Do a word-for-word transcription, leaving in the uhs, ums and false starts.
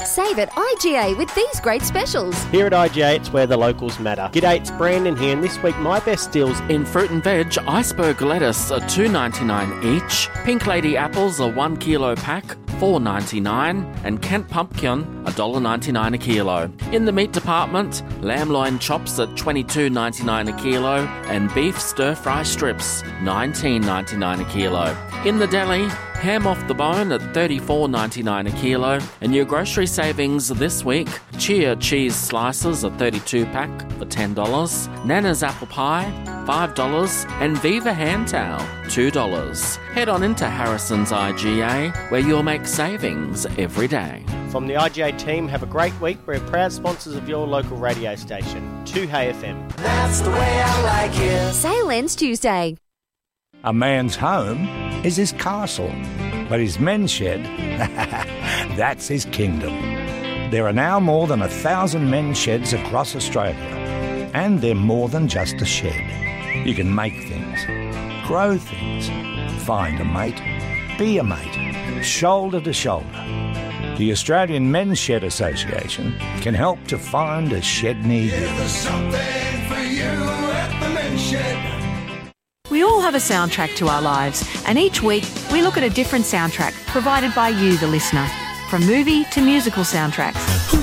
Save at I G A with these great specials. Here at I G A, it's where the locals matter. G'day, it's Brandon here, and this week my best deals in fruit and veg, iceberg lettuce are two dollars ninety-nine each, Pink Lady apples a one kilo pack, four dollars ninety-nine, and Kent pumpkin one dollar ninety-nine a kilo. In the meat department, lamb loin chops at twenty-two dollars ninety-nine a kilo, and beef stir-fry strips nineteen dollars ninety-nine a kilo. In the deli, ham off the bone at thirty-four dollars ninety-nine a kilo, and your grocery savings this week, Chia cheese slices a thirty-two pack for ten dollars, Nana's apple pie five dollars, and Viva hand towel two dollars. Head on into Harrison's I G A, where you'll make savings every day. From the I G A team, have a great week. We're proud sponsors of your local radio station, two Hey F M. That's the way I like it. Sale ends Tuesday. A man's home is his castle, but his men's shed, that's his kingdom. There are now more than a thousand men's sheds across Australia, and they're more than just a shed. You can make things, grow things, find a mate, be a mate, shoulder to shoulder. The Australian Men's Shed Association can help to find a shed near you. There's something for you at the Men's Shed. We all have a soundtrack to our lives, and each week we look at a different soundtrack provided by you, the listener. From movie to musical soundtracks,